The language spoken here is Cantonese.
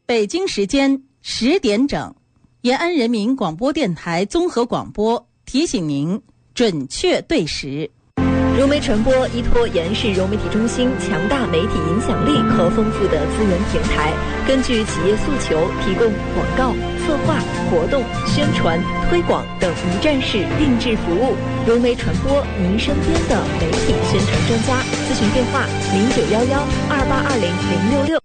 北京时间10点整，延安人民广播电台综合广播提醒您准确对时。 融媒传播依托延安市融媒体中心强大媒体影响力和丰富的资源平台，根据企业诉求提供广告、策划、活动、宣传、推广等一站式定制服务。融媒传播，您身边的媒体宣传专家。咨询电话：091128200666。